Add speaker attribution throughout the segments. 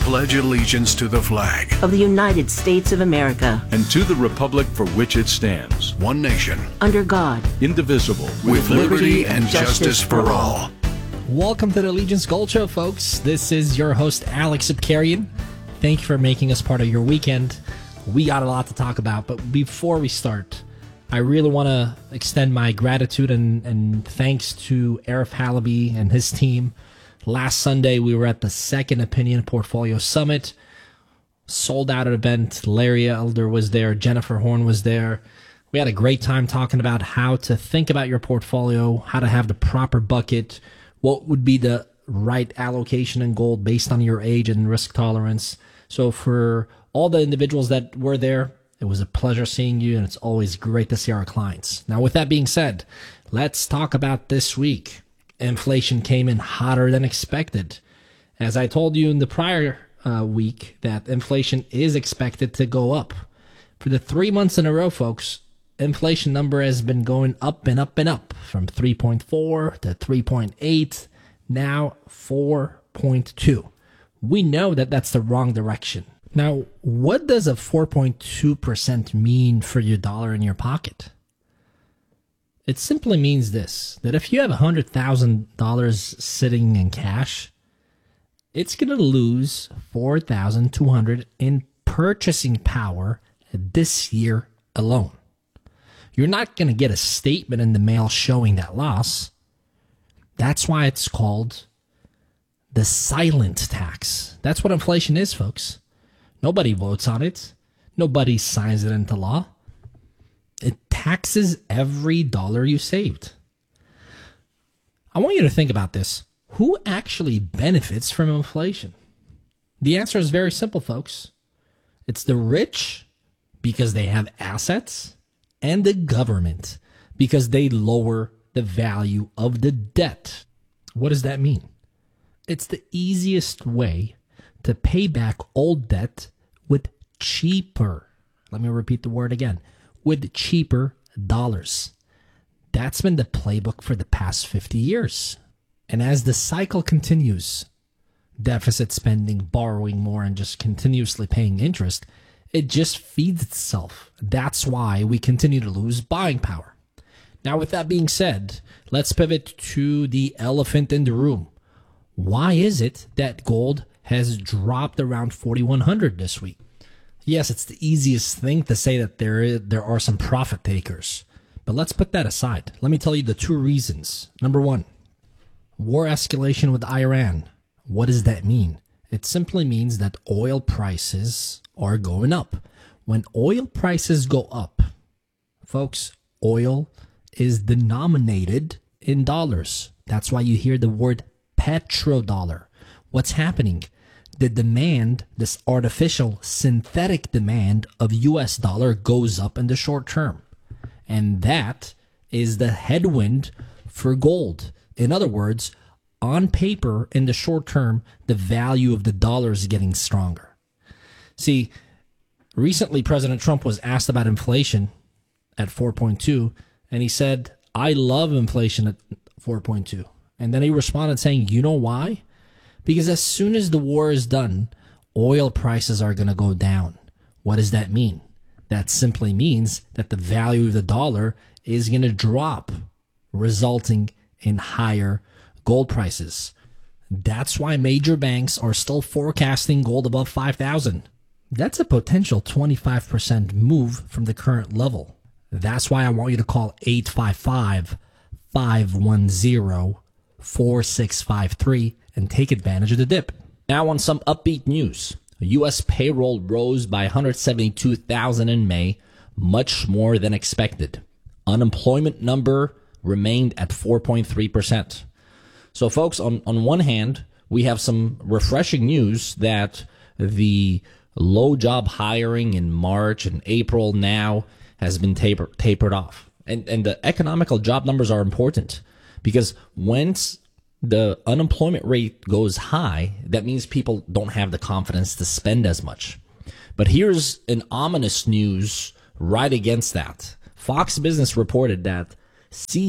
Speaker 1: pledge allegiance to the flag
Speaker 2: of the United States of America
Speaker 3: and to the republic for which it stands,
Speaker 1: one nation,
Speaker 2: under God,
Speaker 3: indivisible,
Speaker 1: with liberty and justice for all.
Speaker 4: Welcome to the Allegiance Gold Show, folks. This is your host, Alex Sipkarian. Thank you for making us part of your weekend. We got a lot to talk about, but before we start, I really want to extend my gratitude and thanks to Arif Halaby and his team. Last Sunday, we were at the Second Opinion Portfolio Summit. Sold out event. Larry Elder was there. Jennifer Horn was there. We had a great time talking about how to think about your portfolio, how to have the proper bucket, what would be the right allocation in gold based on your age and risk tolerance. So for all the individuals that were there, it was a pleasure seeing you, and it's always great to see our clients. Now, with that being said, let's talk about this week. Inflation came in hotter than expected. As I told you in the prior week, that inflation is expected to go up. For the 3 months in a row, folks, inflation number has been going up and up and up, from 3.4 to 3.8, now 4.2. We know that that's the wrong direction. Now, what does a 4.2% mean for your dollar in your pocket? It simply means this, that if you have $100,000 sitting in cash, it's going to lose $4,200 in purchasing power this year alone. You're not going to get a statement in the mail showing that loss. That's why it's called the silent tax. That's what inflation is, folks. Nobody votes on it. Nobody signs it into law. It taxes every dollar you saved. I want you to think about this. Who actually benefits from inflation? The answer is very simple, folks. It's the rich, because they have assets, and the government, because they lower the value of the debt. What does that mean? It's the easiest way to pay back old debt with cheaper, let me repeat the word again, with cheaper dollars. That's been the playbook for the past 50 years. And as the cycle continues, deficit spending, borrowing more, and just continuously paying interest, it just feeds itself. That's why we continue to lose buying power. Now, with that being said, let's pivot to the elephant in the room. Why is it that gold has dropped around 4,100 this week? Yes, it's the easiest thing to say that there are some profit takers. But let's put that aside. Let me tell you the two reasons. Number one, war escalation with Iran. What does that mean? It simply means that oil prices are going up. When oil prices go up, folks, oil is denominated in dollars. That's why you hear the word petrodollar. What's happening? The demand, this artificial synthetic demand of US dollar goes up in the short term. And that is the headwind for gold. In other words, on paper, in the short term, the value of the dollar is getting stronger. See, recently President Trump was asked about inflation at 4.2, and he said, I love inflation at 4.2. And then he responded saying, you know why? Because as soon as the war is done, oil prices are going to go down. What does that mean? That simply means that the value of the dollar is going to drop, resulting in higher gold prices. That's why major banks are still forecasting gold above 5,000. That's a potential 25% move from the current level. That's why I want you to call 855-510-4653 and take advantage of the dip. Now on some upbeat news. U.S. payroll rose by 172,000 in May, much more than expected. Unemployment number remained at 4.3%. So folks, on one hand, we have some refreshing news that the low job hiring in March and April now has been tapered off. And the economical job numbers are important because once the unemployment rate goes high, that means people don't have the confidence to spend as much. But here's an ominous news right against that. Fox Business reported that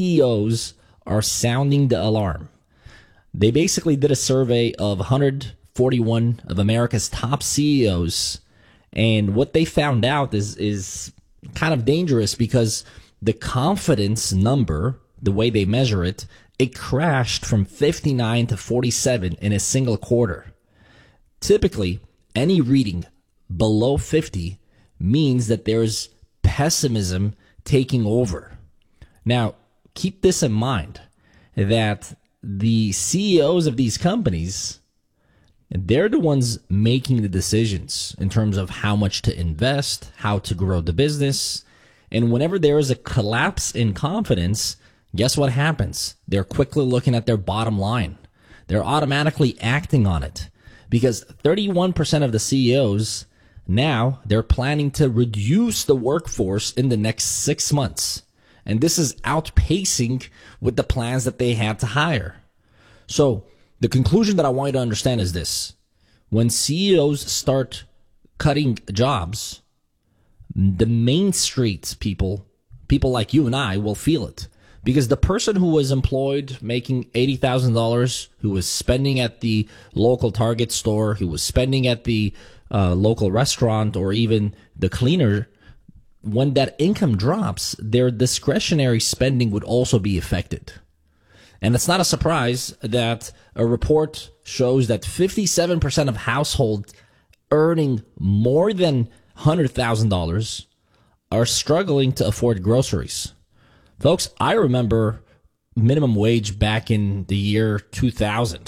Speaker 4: CEOs are sounding the alarm. They basically did a survey of 100 41 of America's top CEOs. And what they found out is kind of dangerous because the confidence number, the way they measure it, it crashed from 59 to 47 in a single quarter. Typically, any reading below 50 means that there's pessimism taking over. Now, keep this in mind that the CEOs of these companies, they're the ones making the decisions in terms of how much to invest, how to grow the business. And whenever there is a collapse in confidence, guess what happens? They're quickly looking at their bottom line. They're automatically acting on it because 31% of the CEOs now they're planning to reduce the workforce in the next 6 months. And this is outpacing with the plans that they had to hire. So the conclusion that I want you to understand is this. When CEOs start cutting jobs, the main street people like you and I will feel it. Because the person who was employed making $80,000, who was spending at the local Target store, who was spending at the local restaurant, or even the cleaner, when that income drops, their discretionary spending would also be affected. And it's not a surprise that a report shows that 57% of households earning more than $100,000 are struggling to afford groceries. Folks, I remember minimum wage back in the year 2000.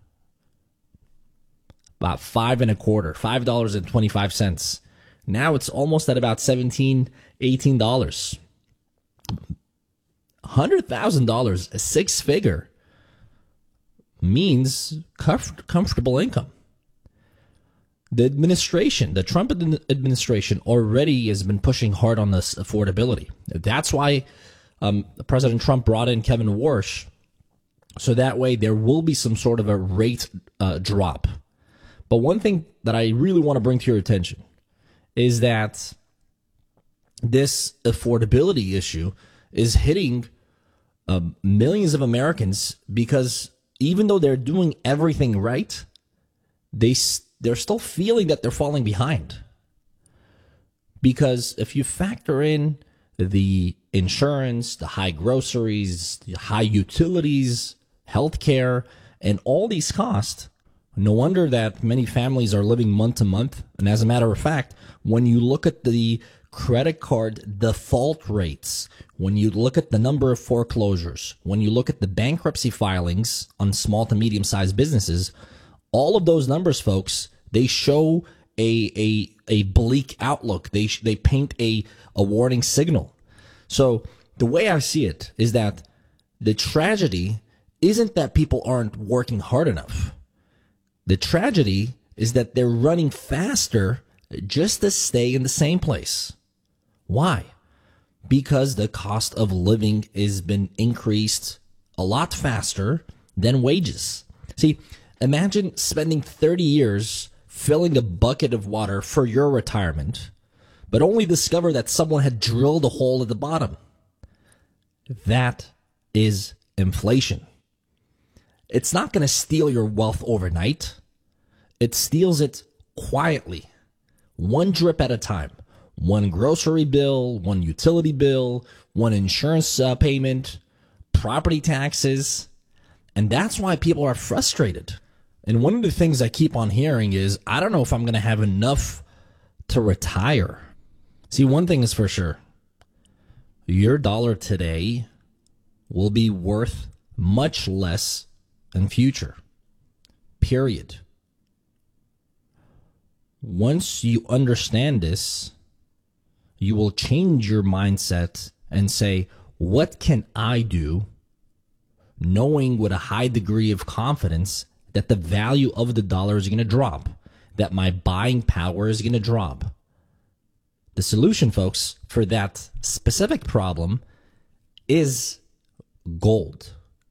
Speaker 4: About $5.25. Now it's almost at about $17, $18. $100,000, a six figure, means comfortable income. The administration, the Trump administration, already has been pushing hard on this affordability. That's why President Trump brought in Kevin Warsh, so that way there will be some sort of a rate drop. But one thing that I really want to bring to your attention is that this affordability issue is hitting millions of Americans because even though they're doing everything right, they're still feeling that they're falling behind. Because if you factor in the insurance, the high groceries, the high utilities, healthcare, and all these costs, no wonder that many families are living month to month. And as a matter of fact, when you look at the credit card default rates, when you look at the number of foreclosures, when you look at the bankruptcy filings on small to medium-sized businesses, all of those numbers, folks, they show a bleak outlook. They paint a warning signal. So the way I see it is that the tragedy isn't that people aren't working hard enough. The tragedy is that they're running faster just to stay in the same place. Why? Because the cost of living has been increased a lot faster than wages. See, imagine spending 30 years filling a bucket of water for your retirement, but only discover that someone had drilled a hole at the bottom. That is inflation. It's not going to steal your wealth overnight. It steals it quietly, one drip at a time. One grocery bill, one utility bill, one insurance payment, property taxes. And that's why people are frustrated. And one of the things I keep on hearing is, I don't know if I'm going to have enough to retire. See, one thing is for sure. Your dollar today will be worth much less in future. Period. Once you understand this, you will change your mindset and say, what can I do, knowing with a high degree of confidence that the value of the dollar is going to drop, that my buying power is going to drop. The solution, folks, for that specific problem is gold.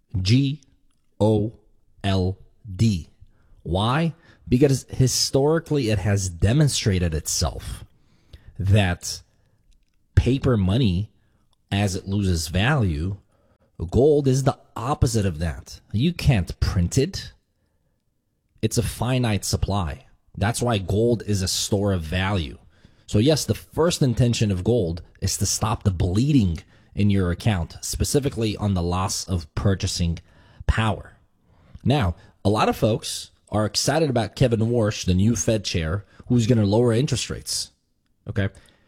Speaker 4: G-O-L-D. Why? Because historically it has demonstrated itself that paper money, as it loses value, gold is the opposite of that. You can't print it. it's a finite supply. That's why gold is a store of value. So yes, the first intention of gold is to stop the bleeding in your account, specifically on the loss of purchasing power. Now, a lot of folks are excited about Kevin Warsh, the new Fed chair, who's going to lower interest rates. Okay?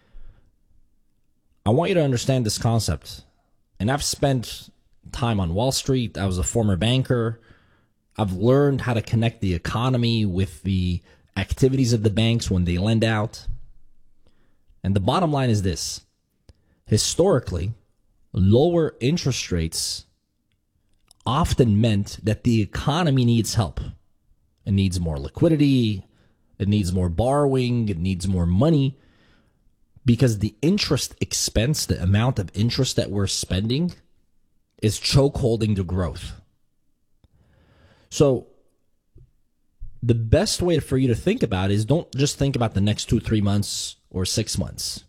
Speaker 4: I want you to understand this concept. And I've spent time on Wall Street. I was a former banker. I've learned how to connect the economy with the activities of the banks when they lend out. And the bottom line is this. Historically, lower interest rates often meant that the economy needs help. It needs more liquidity. It needs more borrowing. It needs more money. Because the interest expense, the amount of interest that we're spending, is chokeholding the growth. So the best way for you to think about it is don't just think about the next 2-3 months or 6 months.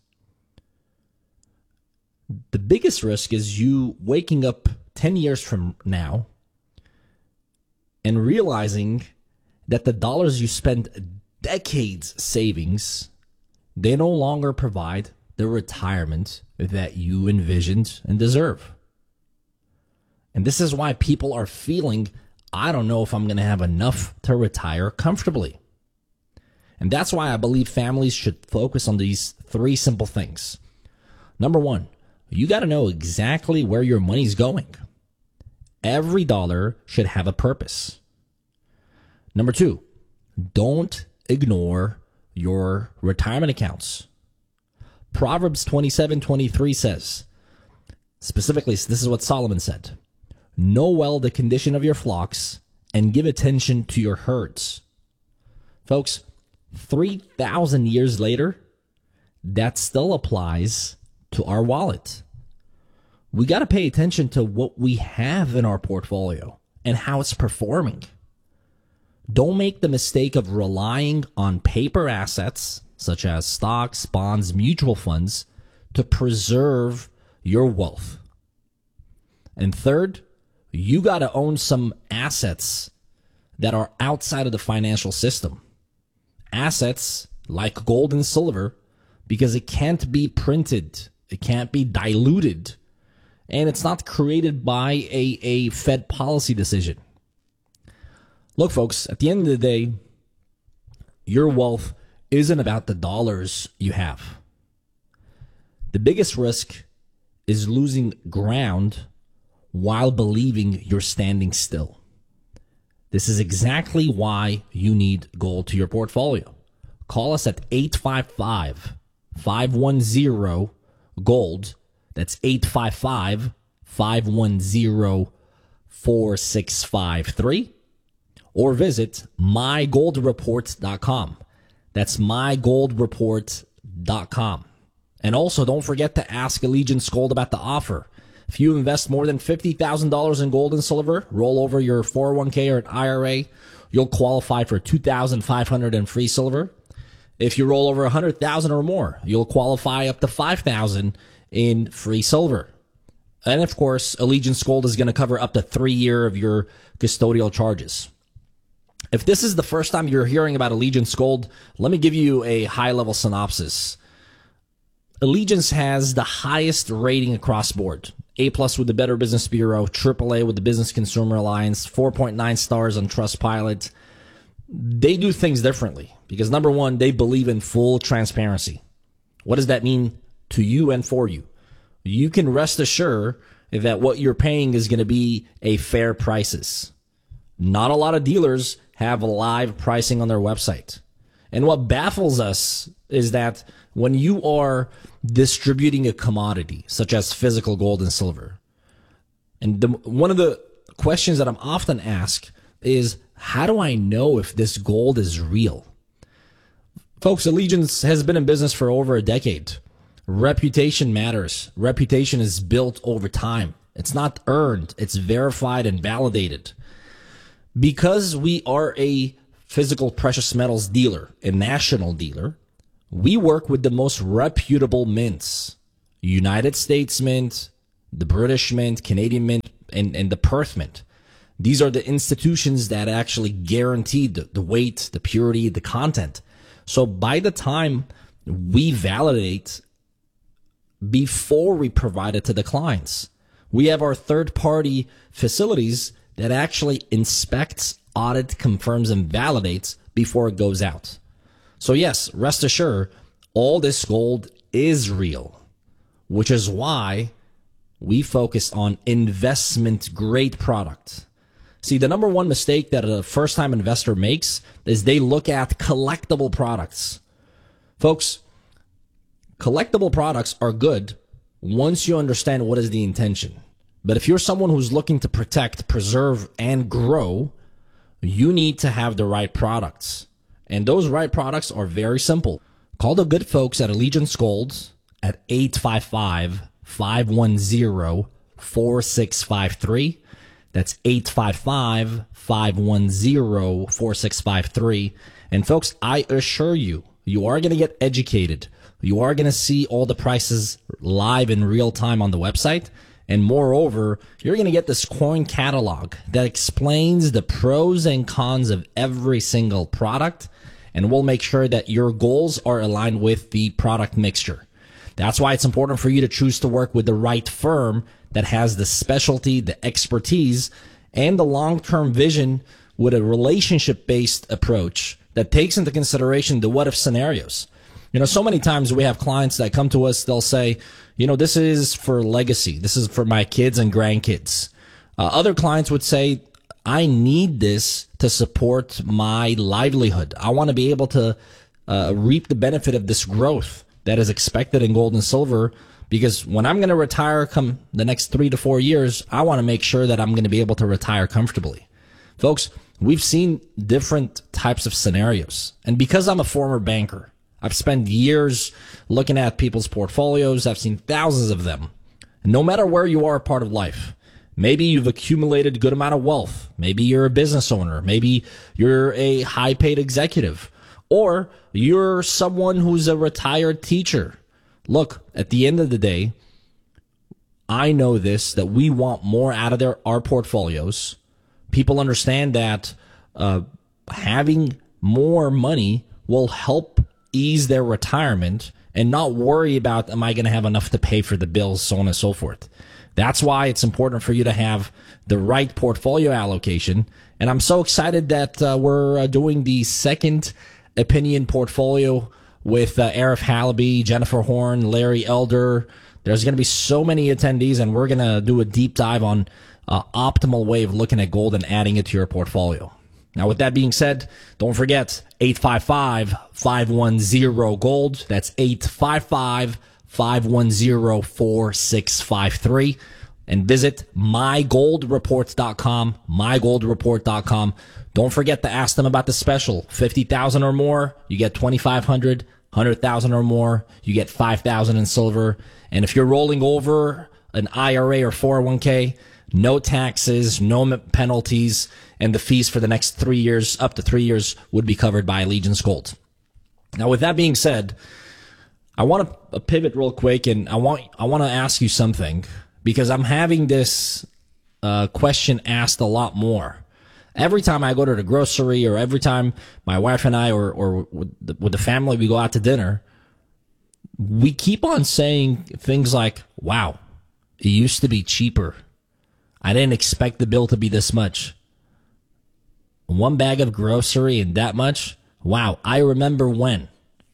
Speaker 4: The biggest risk is you waking up 10 years from now and realizing that the dollars you spent decades savings, they no longer provide the retirement that you envisioned and deserve. And this is why people are feeling, I don't know if I'm going to have enough to retire comfortably. And that's why I believe families should focus on these 3 simple things. Number 1, you got to know exactly where your money's going. Every dollar should have a purpose. Number 2, don't ignore your retirement accounts. Proverbs 27:23 says, specifically, this is what Solomon said, know well the condition of your flocks and give attention to your herds. Folks, 3,000 years later, that still applies to our wallet. We got to pay attention to what we have in our portfolio and how it's performing. Don't make the mistake of relying on paper assets, such as stocks, bonds, mutual funds, to preserve your wealth. And third, you got to own some assets that are outside of the financial system. Assets like gold and silver, because it can't be printed, it can't be diluted, and it's not created by a Fed policy decision. Look, folks, at the end of the day, your wealth isn't about the dollars you have. The biggest risk is losing ground while believing you're standing still. This is exactly why you need gold to your portfolio. Call us at 855-510-GOLD. That's 855-510-4653. Or visit mygoldreport.com. That's mygoldreport.com. And also, don't forget to ask Allegiance Gold about the offer. If you invest more than $50,000 in gold and silver, roll over your 401k or an IRA, you'll qualify for $2,500 in free silver. If you roll over $100,000 or more, you'll qualify up to $5,000 in free silver. And of course, Allegiance Gold is going to cover up to 3 years of your custodial charges. If this is the first time you're hearing about Allegiance Gold, let me give you a high-level synopsis. Allegiance has the highest rating across board. A+ with the Better Business Bureau, AAA with the Business Consumer Alliance, 4.9 stars on Trustpilot. They do things differently because, number 1, they believe in full transparency. What does that mean to you and for you? You can rest assured that what you're paying is going to be a fair prices. Not a lot of dealers have live pricing on their website. And what baffles us is that when you are distributing a commodity, such as physical gold and silver, and one of the questions that I'm often asked is, how do I know if this gold is real? Folks, Allegiance has been in business for over a decade. Reputation matters. Reputation is built over time. It's not earned. It's verified and validated. Because we are a physical precious metals dealer, a national dealer, we work with the most reputable mints. United States Mint, the British Mint, Canadian Mint, and the Perth Mint. These are the institutions that actually guarantee the weight, the purity, the content. So by the time we validate before we provide it to the clients, we have our third-party facilities that actually inspects, audit, confirms, and validates before it goes out. So yes, rest assured, all this gold is real, which is why we focus on investment-grade product. See, the number one mistake that a first-time investor makes is they look at collectible products. Folks, collectible products are good once you understand what is the intention. But if you're someone who's looking to protect, preserve, and grow, you need to have the right products. And those right products are very simple. Call the good folks at Allegiance Gold at 855-510-4653. That's 855-510-4653. And folks, I assure you, you are going to get educated. You are going to see all the prices live in real time on the website. And moreover, you're going to get this coin catalog that explains the pros and cons of every single product. And we'll make sure that your goals are aligned with the product mixture. That's why it's important for you to choose to work with the right firm that has the specialty, the expertise, and the long-term vision with a relationship-based approach that takes into consideration the what-if scenarios. You know, so many times we have clients that come to us, they'll say, you know, this is for legacy. This is for my kids and grandkids. Other clients would say, I need this to support my livelihood. I want to be able to reap the benefit of this growth that is expected in gold and silver, because when I'm going to retire come the next 3 to 4 years, I want to make sure that I'm going to be able to retire comfortably. Folks, we've seen different types of scenarios. And because I'm a former banker, I've spent years looking at people's portfolios. I've seen thousands of them. And no matter where you are a part of life, maybe you've accumulated a good amount of wealth. Maybe you're a business owner. Maybe you're a high-paid executive. Or you're someone who's a retired teacher. Look, at the end of the day, I know this, that we want more out of our portfolios. People understand that having more money will help ease their retirement and not worry about, am I going to have enough to pay for the bills, so on and so forth. That's why it's important for you to have the right portfolio allocation. And I'm so excited that we're doing the second opinion portfolio with Arif Halaby, Jennifer Horn, Larry Elder. There's going to be so many attendees, and we're going to do a deep dive on optimal way of looking at gold and adding it to your portfolio. Now, with that being said, don't forget 855-510-GOLD. That's 855-510-4653. And visit mygoldreport.com, mygoldreport.com. Don't forget to ask them about the special. 50,000 or more, you get 2,500. 100,000 or more, you get 5,000 in silver. And if you're rolling over an IRA or 401k, no taxes, no penalties, and the fees for the next 3 years, up to 3 years, would be covered by Allegiance Gold. Now, with that being said, I want to pivot real quick, and I want to ask you something, because I'm having this question asked a lot more. Every time I go to the grocery, or every time my wife and I, or with the family, we go out to dinner, we keep on saying things like, wow, it used to be cheaper. I didn't expect the bill to be this much. One bag of grocery and that much? Wow, I remember when.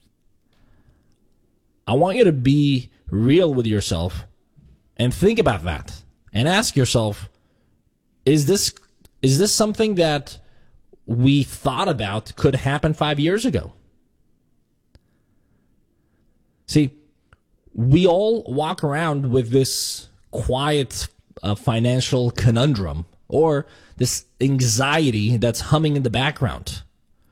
Speaker 4: I want you to be real with yourself and think about that and ask yourself, is this something that we thought about could happen 5 years ago? See, we all walk around with this quiet financial conundrum, or this anxiety that's humming in the background.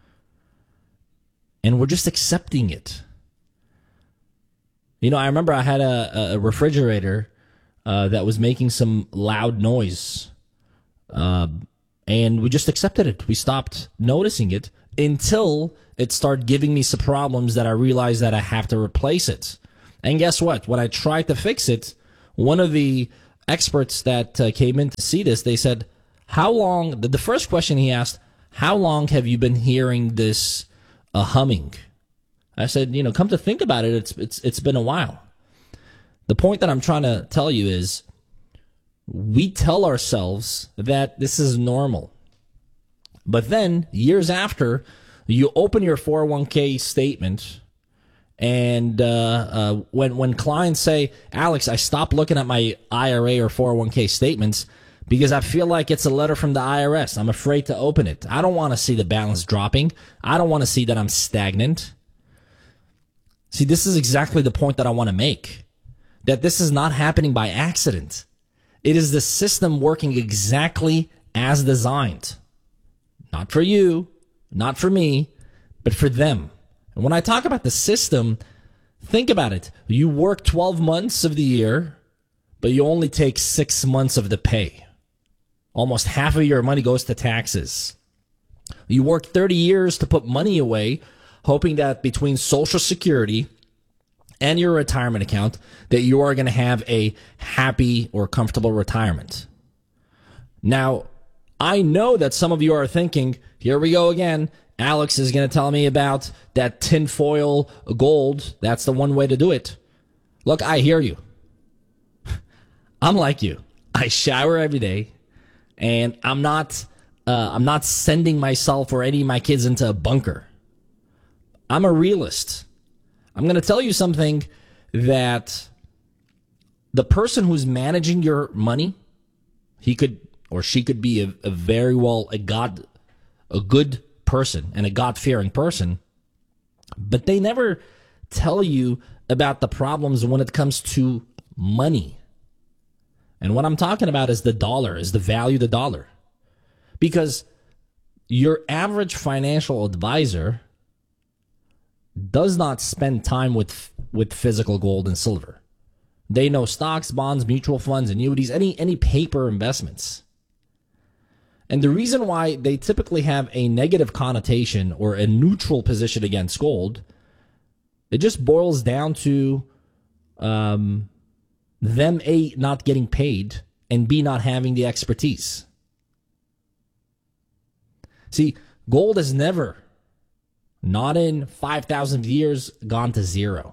Speaker 4: And we're just accepting it. You know, I remember I had a refrigerator that was making some loud noise. And we just accepted it. We stopped noticing it until it started giving me some problems that I realized that I have to replace it. And guess what? When I tried to fix it, one of the experts that came in to see this, they said, how long, the first question he asked, how long have you been hearing this humming? I said, come to think about it, it's been a while. The point that I'm trying to tell you is we tell ourselves that this is normal. But then, years after, you open your 401k statement, and when clients say, Alex, I stopped looking at my IRA or 401k statements because I feel like it's a letter from the IRS. I'm afraid to open it. I don't want to see the balance dropping. I don't want to see that I'm stagnant. See, this is exactly the point that I want to make, that this is not happening by accident. It is the system working exactly as designed. Not for you, not for me, but for them. And when I talk about the system, think about it. You work 12 months of the year, but you only take 6 months of the pay. Almost half of your money goes to taxes. You work 30 years to put money away, hoping that between Social Security and your retirement account, that you are going to have a happy or comfortable retirement. Now, I know that some of you are thinking, here we go again. Alex is going to tell me about that tinfoil gold. That's the one way to do it. Look, I hear you. I'm like you. I shower every day, and I'm not sending myself or any of my kids into a bunker. I'm a realist. I'm going to tell you something, that the person who's managing your money, he could or she could be a very well a good person and a God-fearing person, but they never tell you about the problems when it comes to money. And what I'm talking about is the dollar, is the value of the dollar. Because your average financial advisor does not spend time with physical gold and silver. They know stocks, bonds, mutual funds, annuities, any paper investments. And the reason why they typically have a negative connotation or a neutral position against gold, it just boils down to them, A, not getting paid, and B, not having the expertise. See, gold has never, not in 5,000 years, gone to zero.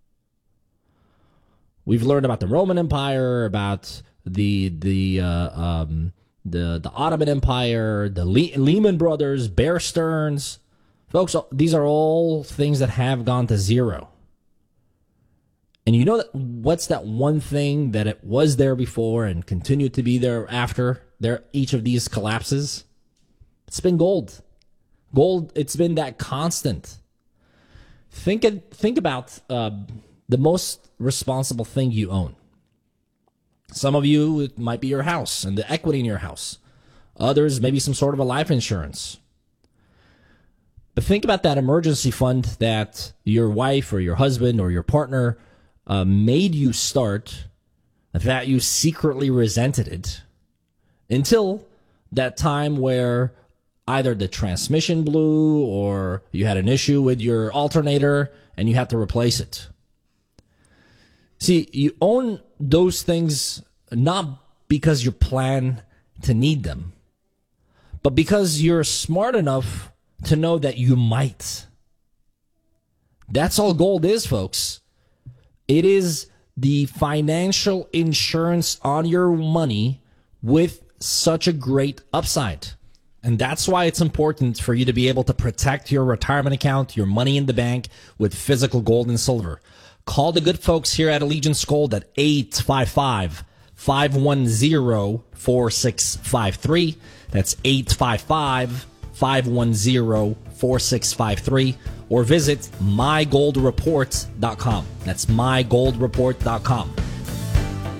Speaker 4: We've learned about the Roman Empire, about the Ottoman Empire, the Lehman Brothers, Bear Stearns. Folks, these are all things that have gone to zero. And you know that what's that one thing that it was there before and continued to be there after each of these collapses? It's been gold. Gold, it's been that constant. Think about the most responsible thing you own. Some of you, it might be your house and the equity in your house. Others, maybe some sort of a life insurance. But think about that emergency fund that your wife or your husband or your partner made you start, that you secretly resented it, until that time where either the transmission blew or you had an issue with your alternator and you had to replace it. See, you own those things not because you plan to need them, but because you're smart enough to know that you might. That's all gold is, folks. It is the financial insurance on your money with such a great upside. And that's why it's important for you to be able to protect your retirement account, your money in the bank, with physical gold and silver. Call the good folks here at Allegiance Gold at 855-510-4653. That's 855-510-4653. Or visit mygoldreport.com. That's mygoldreport.com.